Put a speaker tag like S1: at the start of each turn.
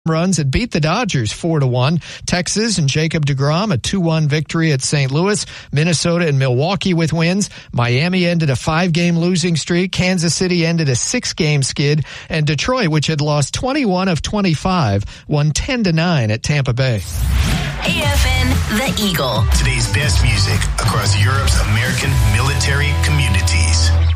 S1: runs and beat the Dodgers 4-1. Texas and Jacob deGrom, a 2-1 victory at St. Louis. Minnesota and Milwaukee with wins. Miami ended a 5-game losing streak. Kansas City ended a 6-game skid. And Detroit, which had lost 21 of 25, won 10-9 at Tampa Bay.
S2: AFN The Eagle.
S3: Today's best music across Europe's American military communities.